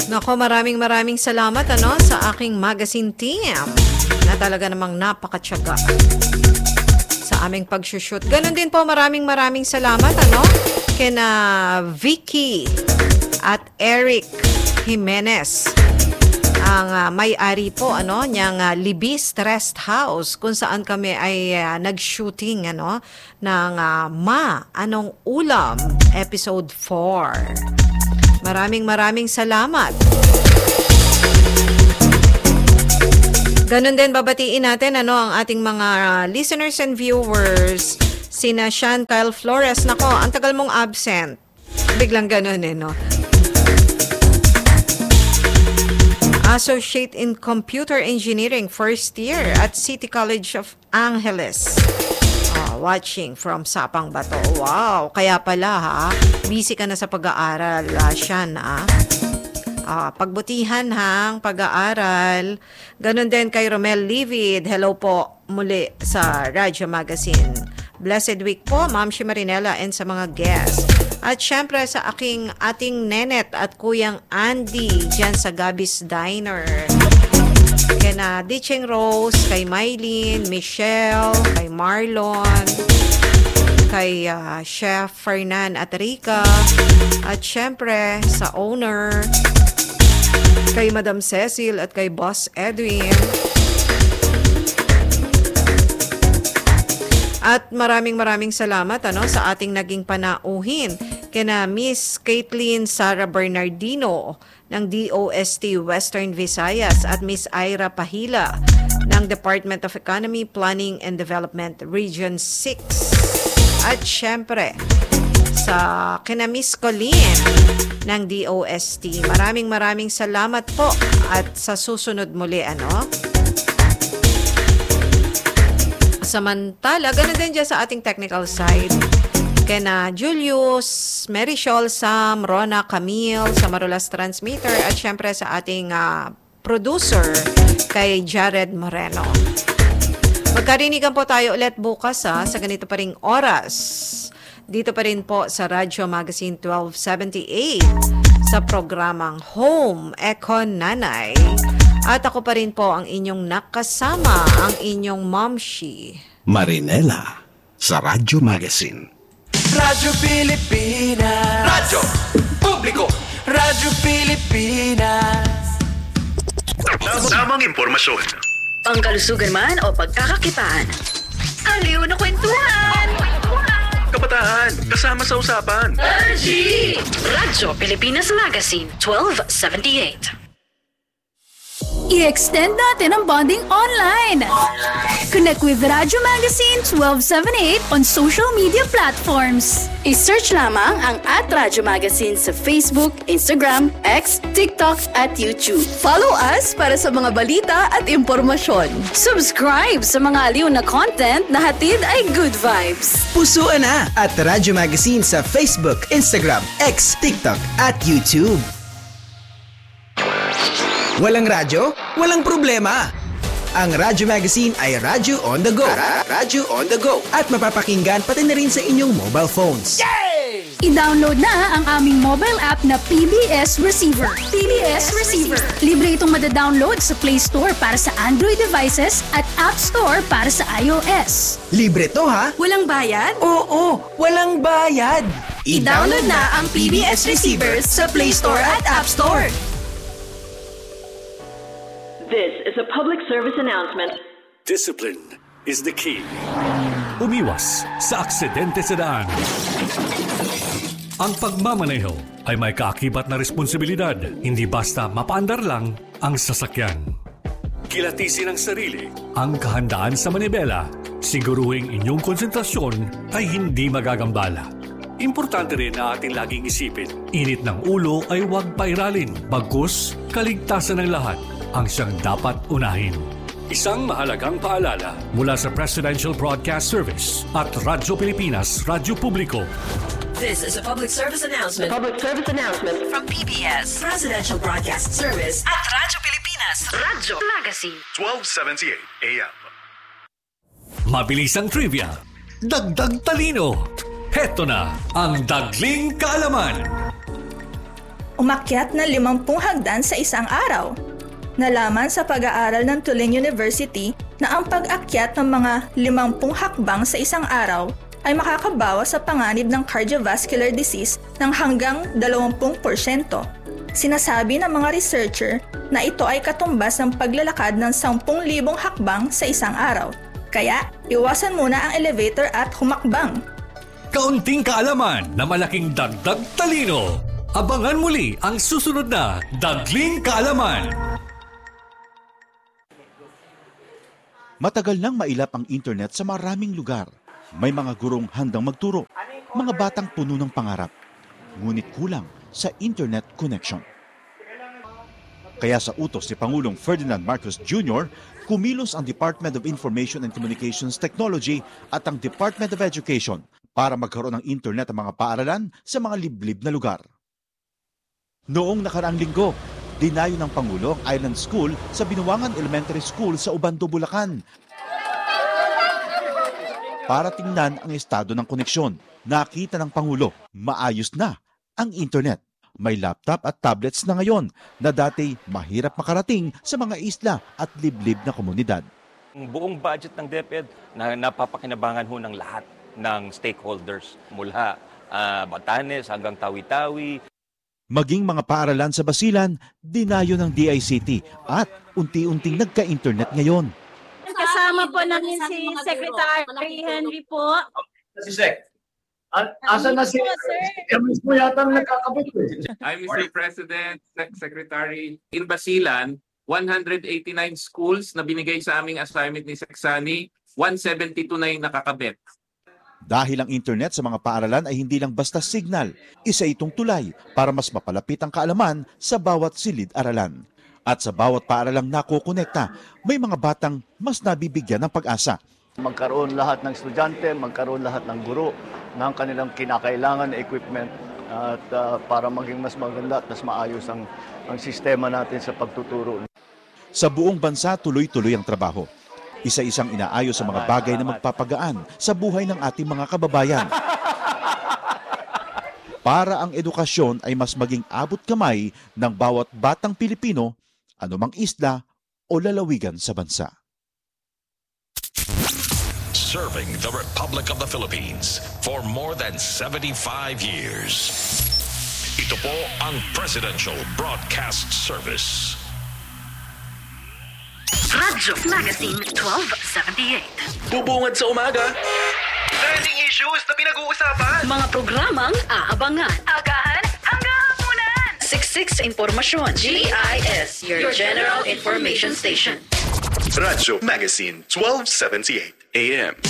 Nako, maraming salamat sa aking magazine team na talaga namang napakatyaga sa aming pagsushoot. Ganon din po, maraming salamat kina Vicky at Eric Jimenez, ang may-ari po niyang Libis Rest House, kung saan kami ay nag-shooting ng Ma, Anong Ulam episode 4. Maraming salamat. Ganon din, babatiin natin ang ating mga listeners and viewers. Sina Chantal Flores. Nako, ang tagal mong absent. Biglang ganon Associate in Computer Engineering, first year at City College of Angeles. Watching from Sapang Bato. Wow, kaya pala busy ka na sa pag-aaral, Shan. Pagbutihan pag-aaral. Ganon din kay Romel Livid. Hello po muli sa Radyo Magazine. Blessed week po, Ma'am Shi Marinela, and sa mga guests. At syempre sa ating nenet at kuyang Andy dyan sa Gabby's Diner. Kina Ditching Rose, kay Mylene, Michelle, kay Marlon, kay Chef Fernan at Rica, at syempre sa owner, kay Madam Cecil at kay Boss Edwin. At maraming salamat sa ating naging panauhin kina Miss Caitlin Sara Bernardino ng DOST Western Visayas at Miss Ira Pahila ng Department of Economy, Planning and Development Region 6. At syempre sa kina Miss Colleen ng DOST. Maraming salamat po at sa susunod muli Samantala, ganun din dyan sa ating technical side. Kena Julius, Marichol, Sam, Rona, Camille, sa Marulas Transmitter, at syempre sa ating producer, kay Jared Moreno. Magkarinigan po tayo ulit bukas sa ganito pa ring oras. Dito pa rin po sa Radyo Magazine 1278 sa programang Home Econ Nanay. At ako pa rin po ang inyong nakasama, ang inyong Ma'am Shi Marinela sa Radyo Magazine. Radyo Pilipinas. Radyo Publiko. Radyo Pilipinas. Tamang impormasyon. Pangkalusugan man o pagkakakitaan. Aliw na kwentuhan. Kabataan, kasama sa usapan. Radyo Pilipinas Magazine 1278. I-extend natin ang bonding online. Connect with Radyo Magazine 1278 on social media platforms. I-search lamang ang @Radyo Magazine sa Facebook, Instagram, X, TikTok at YouTube. Follow us para sa mga balita at impormasyon. Subscribe sa mga aliw na content na hatid ay good vibes. Pusuan na at Radyo Magazine sa Facebook, Instagram, X, TikTok at YouTube. Walang radyo? Walang problema! Ang Radyo Magazine ay Radyo on the go. Radyo on the go. At mapapakinggan pati na rin sa inyong mobile phones. Yay! I-download na ang aming mobile app na PBS Receiver. PBS Receiver. Libre itong madadownload sa Play Store para sa Android devices at App Store para sa iOS. Libre to ha? Walang bayad? Oo, walang bayad. I-download na ang PBS Receiver sa Play Store at App Store. This is a public service announcement. Discipline is the key. Umiwas sa aksidente sa daan. Ang pagmamaneho ay may kaakibat na responsibilidad. Hindi basta mapaandar lang ang sasakyan. Kilatisin ang sarili, ang kahandaan sa manibela. Siguruhing inyong konsentrasyon ay hindi magagambala. Importante rin na ating laging isipin, init ng ulo ay huwag pairalin. Bagkus, kaligtasan ng lahat ang siyang dapat unahin. Isang mahalagang paalala mula sa Presidential Broadcast Service at Radyo Pilipinas, Radyo Publiko. This is a public service announcement. Public service announcement from PBS, Presidential Broadcast Service at Radyo Pilipinas, Radyo Magazine 1278 AM. Mabilisang trivia, dagdag talino. Heto na ang Dagling Kaalaman. umakyat na 50 hagdan sa isang araw. Nalaman sa pag-aaral ng Tulane University na ang pag-akyat ng mga 50 hakbang sa isang araw ay makakabawas sa panganib ng cardiovascular disease ng hanggang 20%. Sinasabi ng mga researcher na ito ay katumbas ng paglalakad ng 10,000 hakbang sa isang araw. Kaya, iwasan muna ang elevator at humakbang. Kaunting kaalaman na malaking dagdag talino. Abangan muli ang susunod na Dagling Kaalaman. Matagal nang mailap ang internet sa maraming lugar. May mga gurong handang magturo, mga batang puno ng pangarap. Ngunit kulang sa internet connection. Kaya sa utos ni Pangulong Ferdinand Marcos Jr., kumilos ang Department of Information and Communications Technology at ang Department of Education para magkaroon ng internet ang mga paaralan sa mga liblib na lugar. Noong nakaraang linggo, dinayo ng Pangulo ang Island School sa Binuangan Elementary School sa Ubando, Bulacan. Para tingnan ang estado ng koneksyon, nakita ng Pangulo, maayos na ang internet. May laptop at tablets na ngayon na dati mahirap makarating sa mga isla at liblib na komunidad. Ang buong budget ng DepEd na napapakinabangan ho ng lahat ng stakeholders mula Batanes hanggang Tawi-Tawi. Maging mga paaralan sa Basilan, dinayo ng DICT at unti-unting nagka-internet ngayon. Kasama po namin si Secretary Henry po. Si Sec. Asan na si MS mo yata nagkakabit eh. I'm Mr. President, Secretary. In Basilan, 189 schools na binigay sa aming assignment ni Seksani, 172 na yung nakakabit. Dahil ang internet sa mga paaralan ay hindi lang basta signal, isa itong tulay para mas mapalapit ang kaalaman sa bawat silid-aralan. At sa bawat paaralang nakokonekta, may mga batang mas nabibigyan ng pag-asa. Magkaroon lahat ng estudyante, magkaroon lahat ng guro ng kanilang kinakailangan na equipment at para maging mas maganda at mas maayos ang sistema natin sa pagtuturo. Sa buong bansa, tuloy-tuloy ang trabaho. Isa-isang inaayos sa mga bagay na magpapagaan sa buhay ng ating mga kababayan. Para ang edukasyon ay mas maging abot kamay ng bawat batang Pilipino, anumang isla o lalawigan sa bansa. Serving the Republic of the Philippines for more than 75 years. Ito po ang Presidential Broadcast Service. Radyo Magazine 1278. Bubungad sa umaga. Trending issues na pinag-uusapan. Mga programang aabangan. Agahan hanggang hapunan. Siksik sa impormasyon. GIS, your General Information Station. Radyo Magazine 1278 AM.